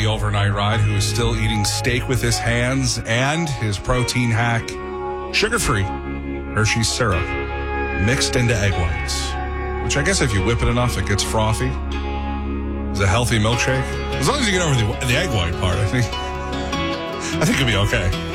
the overnight ride who is still eating steak with his hands and his protein hack, sugar-free Hershey's syrup mixed into egg whites, which I guess if you whip it enough, it gets frothy. It's a healthy milkshake. As long as you get over the egg white part, I think it'll be okay.